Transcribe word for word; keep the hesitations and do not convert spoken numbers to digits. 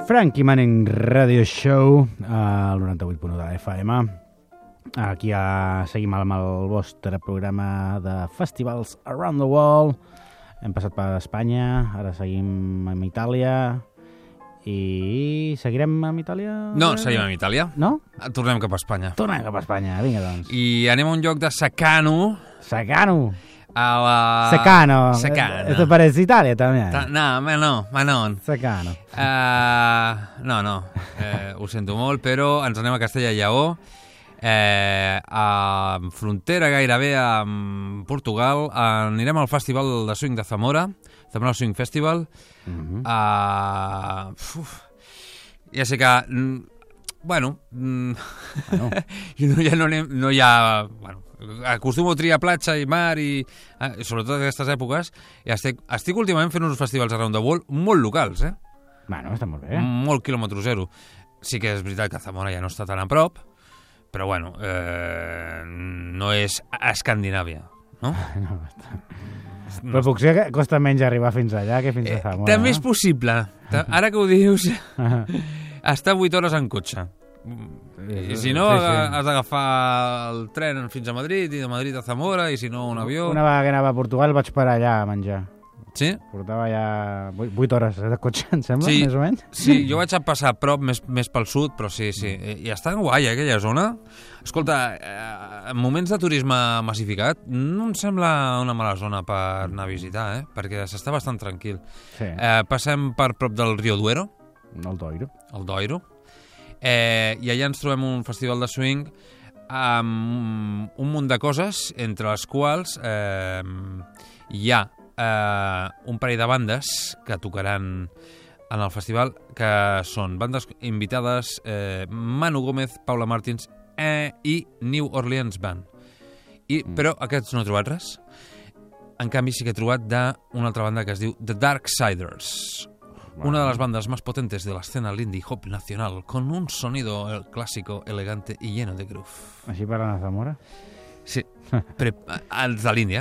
Frankie Manning Radio Show al noranta-vuit punt u de la F M. Aquí ja seguim amb el vostre programa de festivals around the world. Hem passat per Espanya, ara seguim amb Itàlia. I seguirem amb Itàlia? No, seguim amb Itàlia. No? Tornem cap a Espanya. Tornem cap a Espanya, vinga doncs. I anem a un lloc de Secano. Secano. A la... Secano. Secano. Esto parece Italia también. Ta no, ma no, ma no. Secano. Uh, no, no, eh, ho sento molt, però ens anem a Castella i Lleó, eh, a frontera gairebé amb Portugal. Anirem al Festival de Swing de Zamora, Zamora Swing Festival. Uh-huh. uh, uf, ja sé que... Bueno, bueno. no, ja no, anem, no hi ha... Bueno, acostumo a triar platja i mar i eh, sobretot en aquestes èpoques i estic, estic últimament fent uns festivals around the world molt locals, eh? Bueno, està molt bé. Molt quilòmetre zero. Sí que és veritat que Zamora ja no està tan a prop, però bueno, eh, no és a Escandinàvia, no? no però no. Potser costa menys arribar fins allà que fins a Zamora. Eh, també és possible. Ara que ho dius, està vuit hores en cotxe. I si no, sí, sí. has d'agafar el tren fins a Madrid i de Madrid a Zamora, i si no, un avió. Una vegada que anava a Portugal vaig per allà a menjar. Sí? Portava ja vuit hores de cotxe, em sembla, sí, més o menys. Sí, jo vaig a passar a prop, més, més pel sud, però sí, sí. I està guai, eh, aquella zona. Escolta, eh, en moments de turisme massificat, no em sembla una mala zona per anar a visitar, eh? Perquè s'està bastant tranquil. Sí. Eh, passem per prop del Rio Duero. El Doiro. El Doiro. Eh, I allà ens trobem un festival de swing amb un munt de coses, entre les quals eh, hi ha eh, un parell de bandes que tocaran en el festival, que són bandes invitades, eh, Manu Gómez, Paula Martins eh, i New Orleans Band. I, però aquests no he trobat res. En canvi sí que he trobat d'una altra banda que es diu The Darksiders. Wow. Una de las bandas más potentes de la escena indie hop nacional, con un sonido clásico, elegante y lleno de groove. ¿Així parlen a Zamora? Sí, però els de l'Índia.